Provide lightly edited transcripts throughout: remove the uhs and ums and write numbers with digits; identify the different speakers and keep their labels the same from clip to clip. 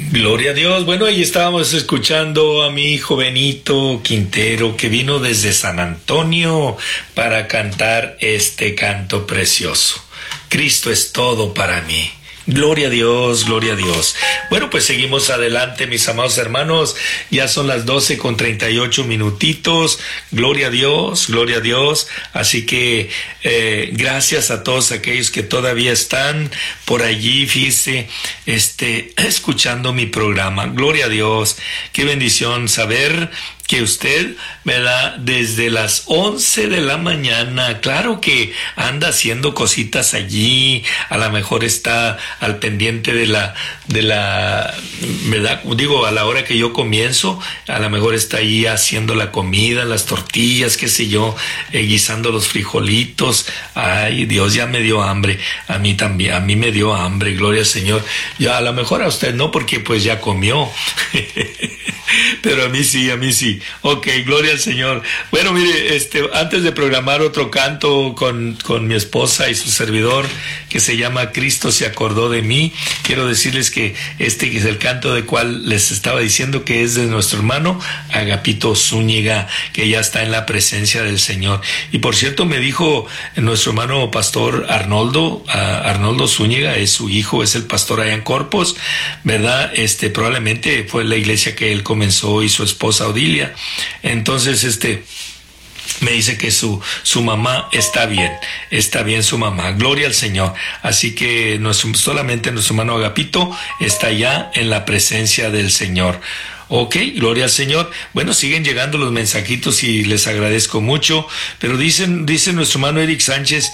Speaker 1: Gloria a Dios. Bueno, ahí estábamos escuchando a mi hijo Benito Quintero, que vino desde San Antonio para cantar este canto precioso. Cristo es todo para mí. Gloria a Dios, gloria a Dios. Bueno, pues seguimos adelante, mis amados hermanos. Ya son las 12:38. Gloria a Dios, gloria a Dios. Así que gracias a todos aquellos que todavía están por allí, fíjese, escuchando mi programa. Gloria a Dios. Qué bendición saber que usted, ¿verdad?, desde las 11 de la mañana, claro que anda haciendo cositas allí, a lo mejor está al pendiente de la, ¿verdad? Digo, a la hora que yo comienzo, a lo mejor está ahí haciendo la comida, las tortillas, qué sé yo, guisando los frijolitos. Ay, Dios, ya me dio hambre. A mí también, a mí me dio hambre, gloria al Señor. Ya, a lo mejor a usted no, porque pues ya comió. Pero a mí sí, a mí sí. Ok, gloria al Señor. Bueno, mire, antes de programar otro canto con mi esposa y su servidor, que se llama Cristo se acordó de mí, quiero decirles que este es el canto del cual les estaba diciendo, que es de nuestro hermano Agapito Zúñiga, que ya está en la presencia del Señor. Y por cierto, me dijo nuestro hermano pastor Arnoldo Zúñiga, es su hijo, es el pastor allá en Corpus, ¿verdad? Probablemente fue la iglesia que él comenzó, y su esposa Odilia. Entonces, me dice que su mamá está bien su mamá, gloria al Señor. Así que solamente nuestro hermano Agapito está ya en la presencia del Señor. Ok, gloria al Señor. Bueno, siguen llegando los mensajitos y les agradezco mucho, pero dice nuestro hermano Eric Sánchez,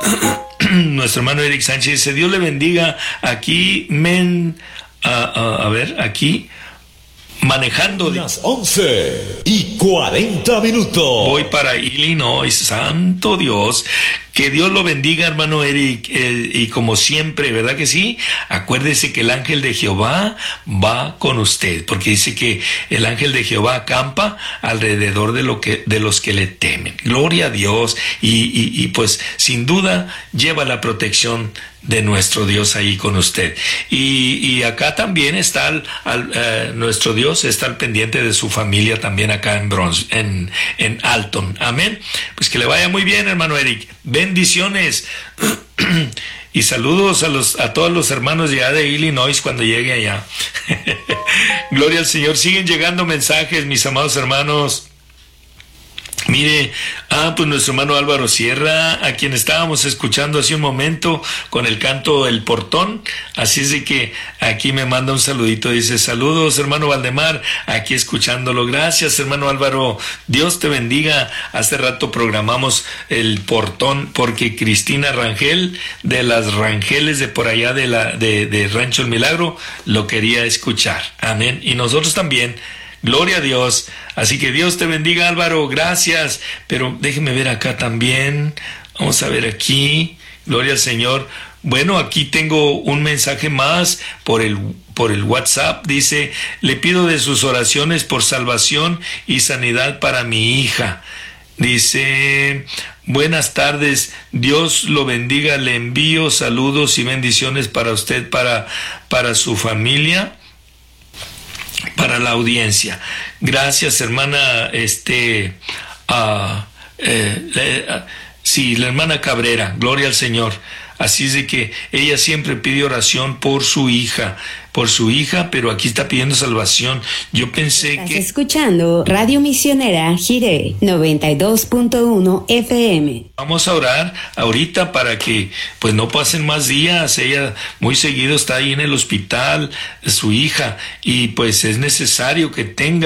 Speaker 1: dice: Dios le bendiga aquí, aquí, manejando.
Speaker 2: Las 11:40.
Speaker 1: Voy para Illinois, santo Dios. Que Dios lo bendiga, hermano Eric, y como siempre, ¿verdad que sí? Acuérdese que el ángel de Jehová va con usted, porque dice que el ángel de Jehová acampa alrededor de los que le temen. Gloria a Dios, y pues sin duda lleva la protección de nuestro Dios ahí con usted. Y acá también está nuestro Dios está al pendiente de su familia también acá en Alton. Amén. Pues que le vaya muy bien, hermano Eric. Bendiciones. Y saludos a todos los hermanos ya de Illinois cuando llegue allá. Gloria al Señor. Siguen llegando mensajes, mis amados hermanos. Mire, pues nuestro hermano Álvaro Sierra, a quien estábamos escuchando hace un momento con el canto El Portón, así es de que aquí me manda un saludito, dice: saludos hermano Valdemar, aquí escuchándolo. Gracias hermano Álvaro, Dios te bendiga. Hace rato programamos El Portón porque Cristina Rangel, de las Rangeles de por allá de Rancho El Milagro, lo quería escuchar. Amén. Y nosotros también. Gloria a Dios. Así que Dios te bendiga, Álvaro, gracias. Pero déjeme ver acá también. Vamos a ver aquí. Gloria al Señor. Bueno, aquí tengo un mensaje más por el WhatsApp. Dice: le pido de sus oraciones por salvación y sanidad para mi hija. Dice: buenas tardes, Dios lo bendiga, le envío saludos y bendiciones para usted, para su familia, para la audiencia. Gracias, hermana, sí, la hermana Cabrera, gloria al Señor. Así es de que ella siempre pide oración por su hija, pero aquí está pidiendo salvación. Yo pensé
Speaker 3: Estás escuchando Radio Misionera Jiré 92.1 FM.
Speaker 1: Vamos a orar ahorita para que pues no pasen más días. Ella muy seguido está ahí en el hospital, su hija, y pues es necesario que tenga